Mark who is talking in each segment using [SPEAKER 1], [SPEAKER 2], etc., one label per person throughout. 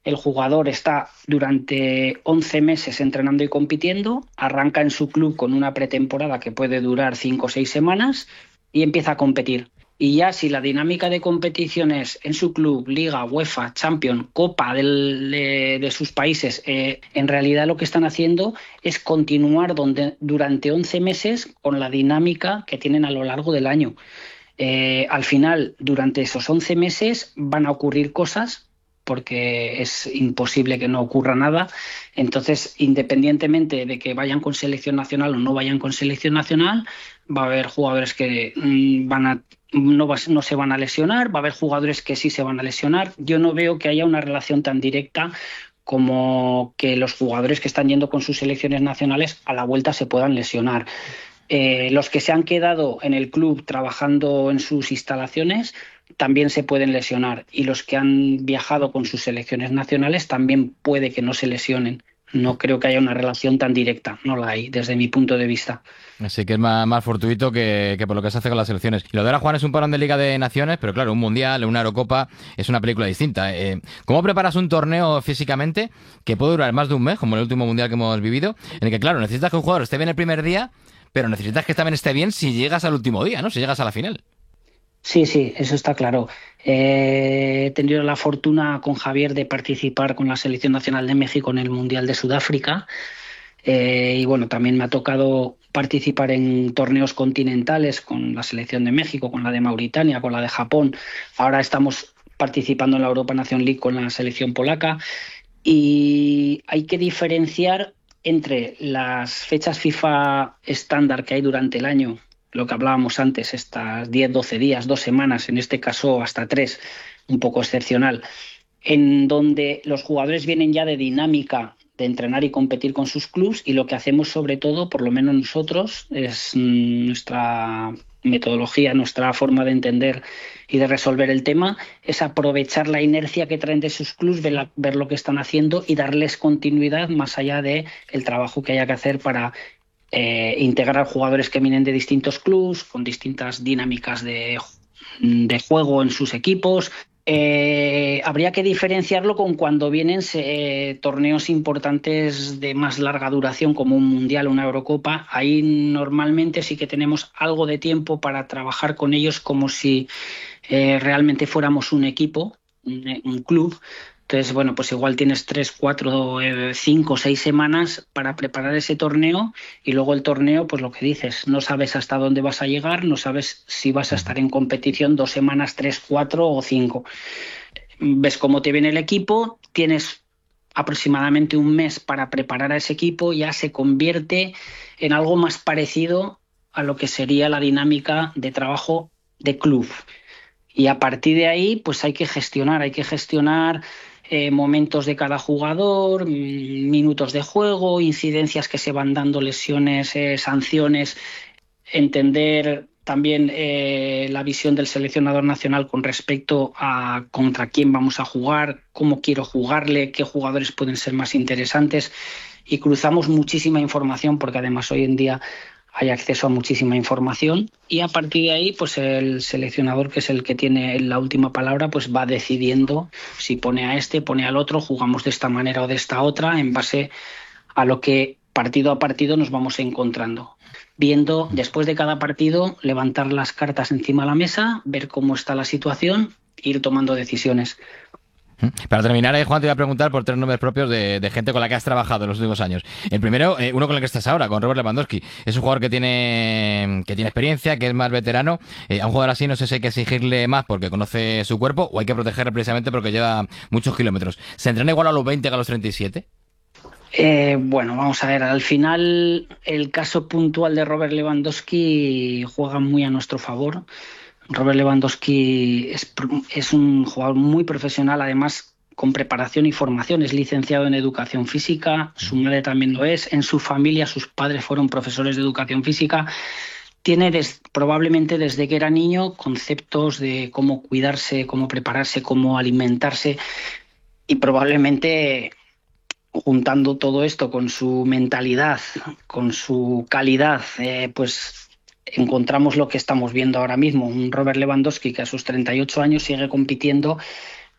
[SPEAKER 1] El jugador está durante 11 meses entrenando y compitiendo, arranca en su club con una pretemporada que puede durar 5 o 6 semanas y empieza a competir. Y ya si la dinámica de competiciones en su club, Liga, UEFA, Champions, Copa de sus países, en realidad lo que están haciendo es continuar durante 11 meses con la dinámica que tienen a lo largo del año. Al final, durante esos 11 meses van a ocurrir cosas porque es imposible que no ocurra nada. Entonces, independientemente de que vayan con selección nacional o no vayan con selección nacional, va a haber jugadores que no se van a lesionar, va a haber jugadores que sí se van a lesionar. Yo no veo que haya una relación tan directa como que los jugadores que están yendo con sus selecciones nacionales a la vuelta se puedan lesionar. Los que se han quedado en el club trabajando en sus instalaciones también se pueden lesionar y los que han viajado con sus selecciones nacionales también puede que no se lesionen. No creo que haya una relación tan directa, no la hay desde mi punto de vista.
[SPEAKER 2] Así que es más fortuito que por lo que se hace con las selecciones. Y lo de ahora, Juan, es un parón de Liga de Naciones, pero claro, un Mundial, una Eurocopa, es una película distinta. ¿Cómo preparas un torneo físicamente que puede durar más de un mes, como el último Mundial que hemos vivido, en el que, claro, necesitas que un jugador esté bien el primer día, pero necesitas que también esté bien si llegas al último día, ¿no? Si llegas a la final.
[SPEAKER 1] Sí, sí, eso está claro. He tenido la fortuna con Javier de participar con la Selección Nacional de México en el Mundial de Sudáfrica. Y bueno, también me ha tocado participar en torneos continentales con la selección de México, con la de Mauritania, con la de Japón. Ahora estamos participando en la Europa Nation League con la selección polaca. Y hay que diferenciar entre las fechas FIFA estándar que hay durante el año, lo que hablábamos antes, estas 10, 12 días, 2 semanas, en este caso hasta 3, un poco excepcional, en donde los jugadores vienen ya de dinámica de entrenar y competir con sus clubs y lo que hacemos sobre todo, por lo menos nosotros, es nuestra metodología, nuestra forma de entender y de resolver el tema, es aprovechar la inercia que traen de sus clubs, ver lo que están haciendo y darles continuidad más allá de el trabajo que haya que hacer para integrar jugadores que vienen de distintos clubs, con distintas dinámicas de juego en sus equipos. Habría que diferenciarlo con cuando vienen torneos importantes de más larga duración como un Mundial o una Eurocopa. Ahí normalmente sí que tenemos algo de tiempo para trabajar con ellos como si realmente fuéramos un equipo, un club. Entonces, bueno, pues igual tienes 3, 4, 5, 6 semanas para preparar ese torneo y luego el torneo, pues lo que dices, no sabes hasta dónde vas a llegar, no sabes si vas a estar en competición 2 semanas, 3, 4 o 5. Ves cómo te viene el equipo, tienes aproximadamente un mes para preparar a ese equipo, ya se convierte en algo más parecido a lo que sería la dinámica de trabajo de club. Y a partir de ahí, pues hay que gestionar momentos de cada jugador, minutos de juego, incidencias que se van dando, lesiones, sanciones, entender también la visión del seleccionador nacional con respecto a contra quién vamos a jugar, cómo quiero jugarle, qué jugadores pueden ser más interesantes. Y cruzamos muchísima información porque además hoy en día hay acceso a muchísima información y a partir de ahí pues el seleccionador, que es el que tiene la última palabra, pues va decidiendo si pone a este, pone al otro, jugamos de esta manera o de esta otra en base a lo que partido a partido nos vamos encontrando. Viendo después de cada partido, levantar las cartas encima de la mesa, ver cómo está la situación, ir tomando decisiones.
[SPEAKER 2] Para terminar, Juan, te voy a preguntar por 3 nombres propios de gente con la que has trabajado en los últimos años. El primero, uno con el que estás ahora, con Robert Lewandowski. Es un jugador que tiene experiencia, que es más veterano. A un jugador así no sé si hay que exigirle más porque conoce su cuerpo o hay que protegerle precisamente porque lleva muchos kilómetros. ¿Se entrena igual a los 20 que a los 37?
[SPEAKER 1] Bueno, vamos a ver, al final el caso puntual de Robert Lewandowski juega muy a nuestro favor. Robert Lewandowski es un jugador muy profesional, además con preparación y formación. Es licenciado en educación física, su madre también lo es. En su familia, sus padres fueron profesores de educación física. Tiene probablemente desde que era niño conceptos de cómo cuidarse, cómo prepararse, cómo alimentarse y probablemente juntando todo esto con su mentalidad, con su calidad, pues encontramos lo que estamos viendo ahora mismo. Un Robert Lewandowski que a sus 38 años sigue compitiendo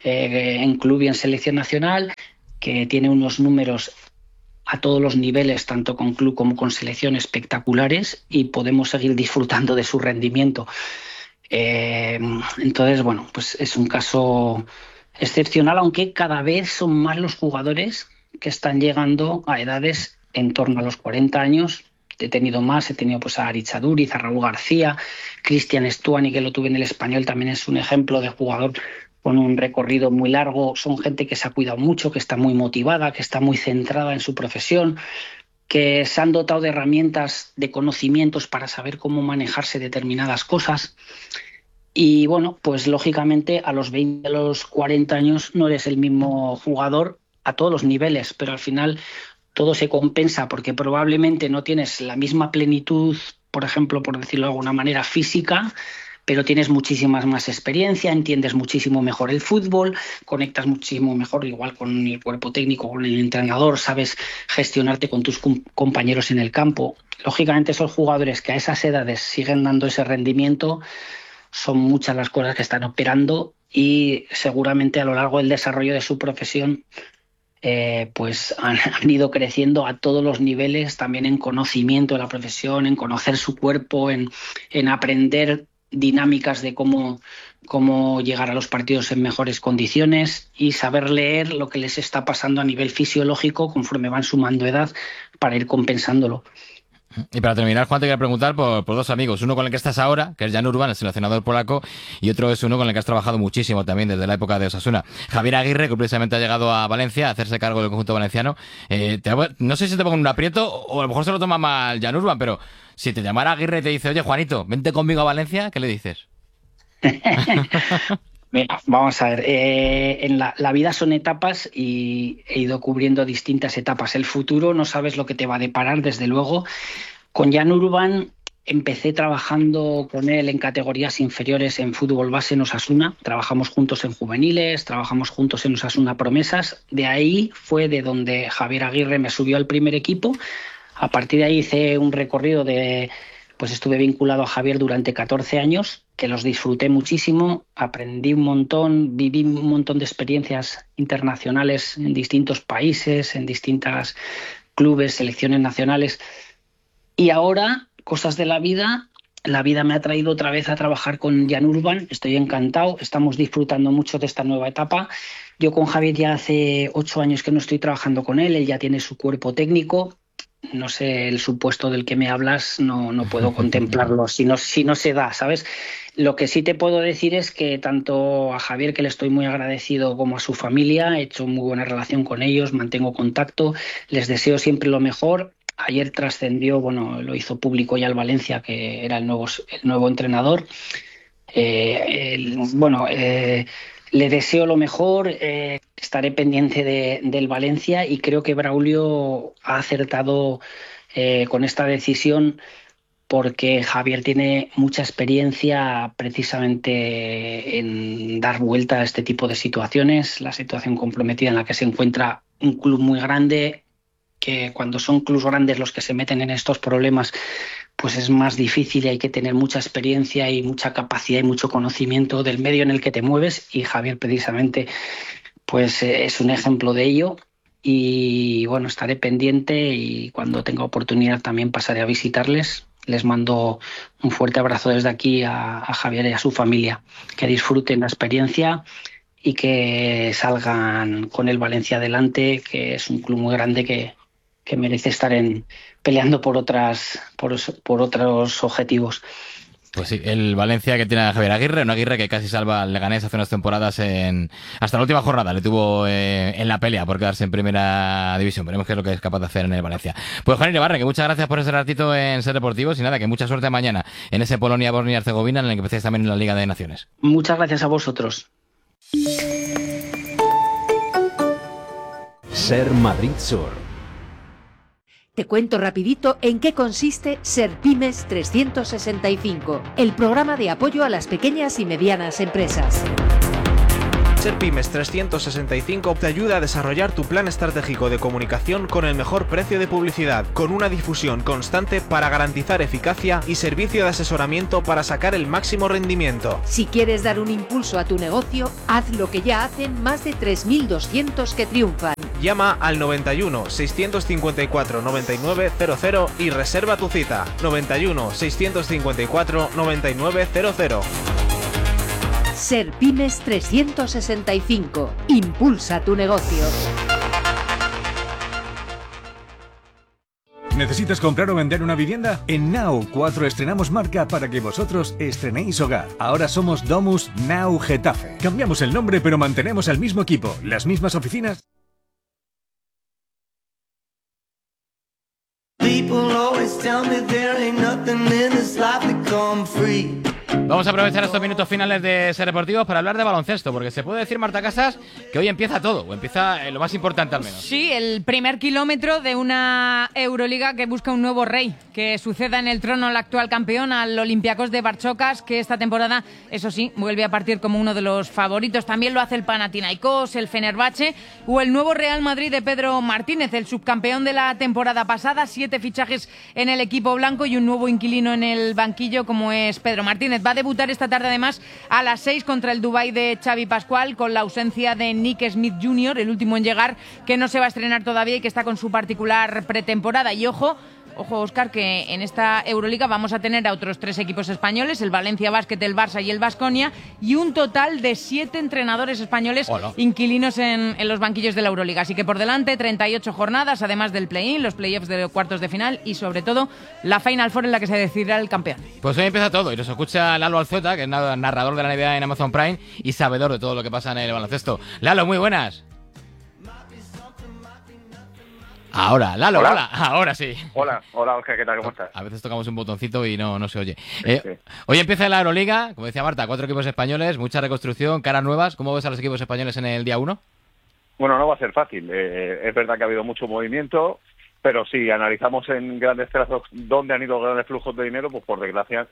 [SPEAKER 1] en club y en selección nacional, que tiene unos números a todos los niveles, tanto con club como con selección, espectaculares, y podemos seguir disfrutando de su rendimiento. Entonces, bueno, pues es un caso excepcional, aunque cada vez son más los jugadores que están llegando a edades en torno a los 40 años. He tenido pues a Aritz Aduriz, a Raúl García, Cristian Stuani, que lo tuve en el Español, también es un ejemplo de jugador con un recorrido muy largo. Son gente que se ha cuidado mucho, que está muy motivada, que está muy centrada en su profesión, que se han dotado de herramientas, de conocimientos para saber cómo manejarse determinadas cosas. Y bueno, pues lógicamente a los 20, a los 40 años no eres el mismo jugador a todos los niveles, pero al final todo se compensa porque probablemente no tienes la misma plenitud, por ejemplo, por decirlo de alguna manera, física, pero tienes muchísimas más experiencia, entiendes muchísimo mejor el fútbol, conectas muchísimo mejor igual con el cuerpo técnico, con el entrenador, sabes gestionarte con tus compañeros en el campo. Lógicamente esos jugadores que a esas edades siguen dando ese rendimiento, son muchas las cosas que están operando y seguramente a lo largo del desarrollo de su profesión pues han ido creciendo a todos los niveles, también en conocimiento de la profesión, en conocer su cuerpo, en aprender dinámicas de cómo llegar a los partidos en mejores condiciones y saber leer lo que les está pasando a nivel fisiológico conforme van sumando edad para ir compensándolo.
[SPEAKER 2] Y para terminar, Juan, te quería preguntar por dos amigos. Uno con el que estás ahora, que es Jan Urban, el seleccionador polaco, y otro es uno con el que has trabajado muchísimo también desde la época de Osasuna. Javier Aguirre, que precisamente ha llegado a Valencia a hacerse cargo del conjunto valenciano. No sé si te pongo en un aprieto o a lo mejor se lo toma mal Jan Urban, pero si te llamara Aguirre y te dice, oye, Juanito, vente conmigo a Valencia, ¿qué le dices?
[SPEAKER 1] Mira, vamos a ver, en la vida son etapas y he ido cubriendo distintas etapas. El futuro no sabes lo que te va a deparar, desde luego. Con Jan Urban empecé trabajando con él en categorías inferiores en fútbol base en Osasuna. Trabajamos juntos en juveniles, trabajamos juntos en Osasuna Promesas. De ahí fue de donde Javier Aguirre me subió al primer equipo. A partir de ahí hice un recorrido pues estuve vinculado a Javier durante 14 años, que los disfruté muchísimo, aprendí un montón, viví un montón de experiencias internacionales en distintos países, en distintos clubes, selecciones nacionales. Y ahora, cosas de la vida me ha traído otra vez a trabajar con Jan Urban. Estoy encantado, estamos disfrutando mucho de esta nueva etapa. Yo con Javier ya hace 8 años que no estoy trabajando con él ya tiene su cuerpo técnico. No sé, el supuesto del que me hablas no puedo contemplarlo si no se da, ¿sabes? Lo que sí te puedo decir es que tanto a Javier, que le estoy muy agradecido, como a su familia, he hecho muy buena relación con ellos, mantengo contacto, les deseo siempre lo mejor. Ayer trascendió, lo hizo público ya el Valencia, que era el nuevo entrenador. Le deseo lo mejor, estaré pendiente del Valencia y creo que Braulio ha acertado con esta decisión, porque Javier tiene mucha experiencia precisamente en dar vuelta a este tipo de situaciones, la situación comprometida en la que se encuentra un club muy grande, que cuando son clubes grandes los que se meten en estos problemas, pues es más difícil y hay que tener mucha experiencia y mucha capacidad y mucho conocimiento del medio en el que te mueves, y Javier precisamente pues es un ejemplo de ello. Y bueno, estaré pendiente y cuando tenga oportunidad también pasaré a visitarles. Les mando un fuerte abrazo desde aquí a Javier y a su familia. Que disfruten la experiencia y que salgan con el Valencia adelante, que es un club muy grande que merece estar peleando por otros objetivos.
[SPEAKER 2] Pues sí, el Valencia que tiene a Javier Aguirre, un Aguirre que casi salva al Leganés hace unas temporadas hasta la última jornada, le tuvo en la pelea por quedarse en primera división. Veremos qué es lo que es capaz de hacer en el Valencia. Pues Juan Iribarren, que muchas gracias por ese ratito en Ser Deportivos y nada, que mucha suerte mañana en ese Polonia-Bosnia-Herzegovina en el que empecéis también en la Liga de Naciones.
[SPEAKER 1] Muchas gracias a vosotros.
[SPEAKER 3] Ser Madrid Sur.
[SPEAKER 4] Te cuento rapidito en qué consiste Ser Pymes 365, el programa de apoyo a las pequeñas y medianas empresas.
[SPEAKER 3] SerPymes 365 te ayuda a desarrollar tu plan estratégico de comunicación con el mejor precio de publicidad, con una difusión constante para garantizar eficacia y servicio de asesoramiento para sacar el máximo rendimiento.
[SPEAKER 4] Si quieres dar un impulso a tu negocio, haz lo que ya hacen más de 3.200 que triunfan.
[SPEAKER 3] Llama al 91 654 9900 y reserva tu cita. 91 654 9900.
[SPEAKER 4] SerPymes 365. Impulsa tu negocio.
[SPEAKER 5] ¿Necesitas comprar o vender una vivienda? En Now 4 estrenamos marca para que vosotros estrenéis hogar. Ahora somos Domus Now Getafe. Cambiamos el nombre pero mantenemos el mismo equipo, las mismas oficinas.
[SPEAKER 2] Vamos a aprovechar estos minutos finales de Ser Deportivos para hablar de baloncesto, porque se puede decir, Marta Casas, que hoy empieza todo, o empieza lo más importante al menos.
[SPEAKER 6] Sí, el primer kilómetro de una Euroliga que busca un nuevo rey, que suceda en el trono al actual campeón, al Olympiacos de Barchocas, que esta temporada, eso sí, vuelve a partir como uno de los favoritos. También lo hace el Panathinaikos, el Fenerbahce o el nuevo Real Madrid de Pedro Martínez, el subcampeón de la temporada pasada. 7 fichajes en el equipo blanco y un nuevo inquilino en el banquillo como es Pedro Martínez. Va a debutar esta tarde además a las 6 contra el Dubái de Xavi Pascual, con la ausencia de Nick Smith Jr., el último en llegar, que no se va a estrenar todavía y que está con su particular pretemporada. Y ojo, Óscar, que en esta Euroliga vamos a tener a otros 3 equipos españoles, el Valencia Basket, el Barça y el Baskonia, y un total de 7 entrenadores españoles inquilinos en los banquillos de la Euroliga. Así que por delante 38 jornadas, además del play-in, los play-offs de cuartos de final y sobre todo la Final Four en la que se decidirá el campeón.
[SPEAKER 2] Pues hoy empieza todo y nos escucha Lalo Alzueta, que es narrador de la NBA en Amazon Prime y sabedor de todo lo que pasa en el baloncesto. Lalo, muy buenas. Ahora, Lalo, hola, ahora sí.
[SPEAKER 7] Hola, Oscar, ¿qué tal? ¿Cómo estás?
[SPEAKER 2] A veces tocamos un botoncito y no se oye.
[SPEAKER 7] Sí.
[SPEAKER 2] Hoy empieza la Euroliga, como decía Marta, 4 equipos españoles, mucha reconstrucción, caras nuevas. ¿Cómo ves a los equipos españoles en el día 1?
[SPEAKER 7] Bueno, no va a ser fácil. Es verdad que ha habido mucho movimiento, pero si analizamos en grandes trazos dónde han ido grandes flujos de dinero, pues por desgracia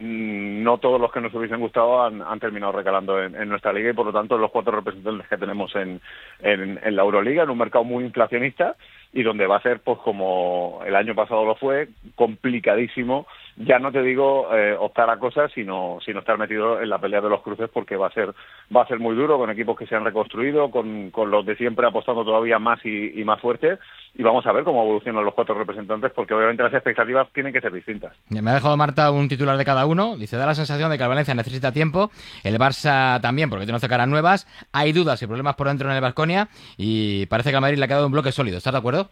[SPEAKER 7] no todos los que nos hubiesen gustado han terminado recalando en nuestra liga y por lo tanto los 4 representantes que tenemos en la Euroliga, en un mercado muy inflacionista y donde va a ser, pues como el año pasado lo fue, complicadísimo, ya no te digo optar a cosas, sino estar metido en la pelea de los cruces, porque va a ser muy duro, con equipos que se han reconstruido, con los de siempre apostando todavía más y más fuerte, y vamos a ver cómo evolucionan los 4 representantes, porque obviamente las expectativas tienen que ser distintas.
[SPEAKER 2] Me ha dejado Marta un titular de cada uno. Dice, da la sensación de que el Valencia necesita tiempo, el Barça también, porque tiene 11 caras nuevas, hay dudas y problemas por dentro en el Baskonia, y parece que al Madrid le ha quedado un bloque sólido. ¿Estás de acuerdo?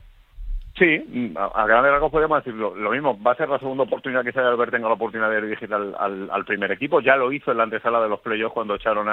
[SPEAKER 7] Sí, a grandes rasgos podríamos decir lo mismo. Va a ser la segunda oportunidad que Albert tenga la oportunidad de dirigir al primer equipo. Ya lo hizo en la antesala de los playoffs cuando echaron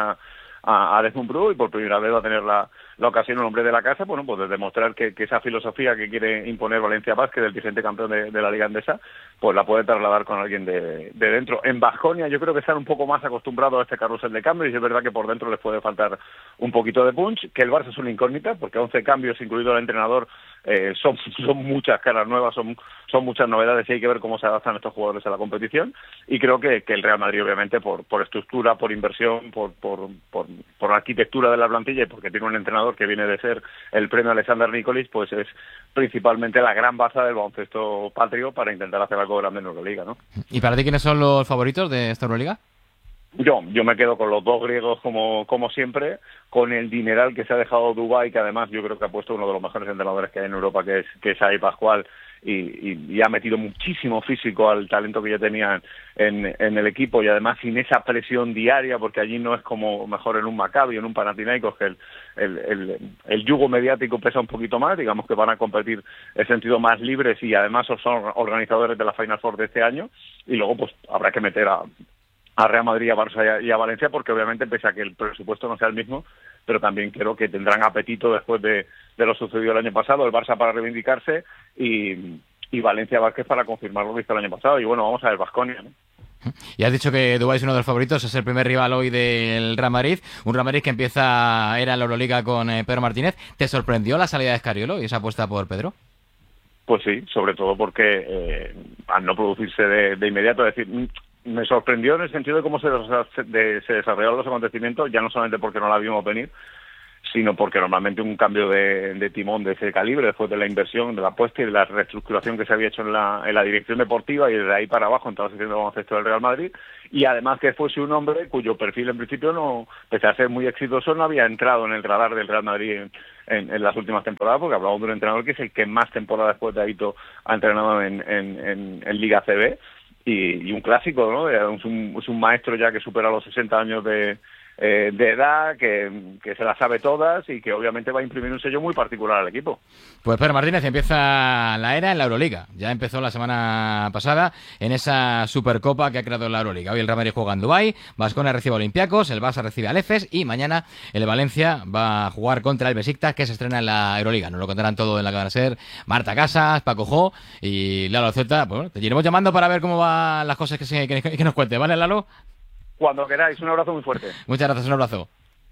[SPEAKER 7] a Desmond Bru, y por primera vez va a tener la ocasión en nombre de la casa, bueno, pues de demostrar que esa filosofía que quiere imponer Valencia Basket, el vigente campeón de la Liga Endesa, pues la puede trasladar con alguien de dentro. En Baskonia yo creo que están un poco más acostumbrados a este carrusel de cambios y es verdad que por dentro les puede faltar un poquito de punch, que el Barça es una incógnita, porque 11 cambios, incluido el entrenador, son muchas caras nuevas, son muchas novedades y hay que ver cómo se adaptan estos jugadores a la competición, y creo que el Real Madrid, obviamente, por estructura, por inversión, por arquitectura de la plantilla y porque tiene un entrenador que viene de ser el premio Alexander Nicolich, pues es principalmente la gran baza del baloncesto patrio para intentar hacer algo grande en Euroliga, ¿no?
[SPEAKER 2] ¿Y para ti quiénes son los favoritos de esta Euroliga?
[SPEAKER 7] Yo me quedo con los 2 griegos como siempre, con el dineral que se ha dejado Dubái, que además yo creo que ha puesto uno de los mejores entrenadores que hay en Europa, que es Xavi Pascual, y ha metido muchísimo físico al talento que ya tenía en el equipo, y además sin esa presión diaria, porque allí no es como mejor en un Maccabi o en un Panathinaikos, que el yugo mediático pesa un poquito más, digamos que van a competir en sentido más libres y además son organizadores de la Final Four de este año, y luego pues habrá que meter a Real Madrid, a Barça y a Valencia, porque obviamente pese a que el presupuesto no sea el mismo, pero también creo que tendrán apetito después de lo sucedido el año pasado, el Barça para reivindicarse y Valencia Vázquez para confirmar lo visto el año pasado, y bueno, vamos a ver Baskonia, ¿no?
[SPEAKER 2] Y has dicho que Dubái es uno de los favoritos, es el primer rival hoy del Real Madrid, un Real Madrid que era en la Euroliga con Pedro Martínez. ¿Te sorprendió la salida de Escariolo y esa apuesta por Pedro?
[SPEAKER 7] Pues sí, sobre todo porque al no producirse de inmediato, es decir, me sorprendió en el sentido de cómo se desarrollaron los acontecimientos, ya no solamente porque no la vimos venir, sino porque normalmente un cambio de timón de ese calibre, después de la inversión, de la apuesta y de la reestructuración que se había hecho en la dirección deportiva y desde ahí para abajo en toda la sección de baloncesto del Real Madrid, y además que fuese un hombre cuyo perfil en principio, no, pese a ser muy exitoso, no había entrado en el radar del Real Madrid en las últimas temporadas, porque hablamos de un entrenador que es el que más temporadas después de Aito ha entrenado en Liga CB, y un clásico, ¿no? Es un maestro ya que supera los 60 años de edad, que se las sabe todas y que obviamente va a imprimir un sello muy particular al equipo.
[SPEAKER 2] Pues Pedro Martínez, empieza la era en la Euroliga. Ya empezó la semana pasada en esa Supercopa que ha creado la Euroliga. Hoy el Real Madrid juega en Dubái, Baskonia recibe a Olympiacos, el Barça recibe al Efes y mañana el Valencia va a jugar contra el Besiktas, que se estrena en la Euroliga. Nos lo contarán todo en la cadena SER Marta Casas, Paco Jo y Lalo Alceta. Bueno, te iremos llamando para ver cómo van las cosas que nos cuente, ¿vale, Lalo?
[SPEAKER 7] Cuando queráis, un abrazo muy fuerte.
[SPEAKER 2] Muchas gracias, un abrazo.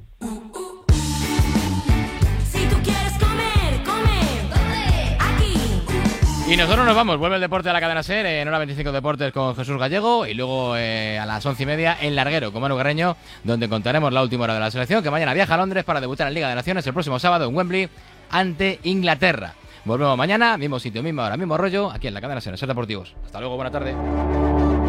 [SPEAKER 8] Si tú quieres comer, come aquí.
[SPEAKER 2] Y nosotros nos vamos, vuelve el deporte a la cadena SER en hora 25 Deportes con Jesús Gallego y luego a las 11:30 en Larguero con Manu Guerreño, donde contaremos la última hora de la selección, que mañana viaja a Londres para debutar en Liga de Naciones el próximo sábado en Wembley ante Inglaterra. Volvemos mañana, mismo sitio, misma hora, mismo rollo, aquí en la cadena SER Deportivos. Hasta luego, buena tarde.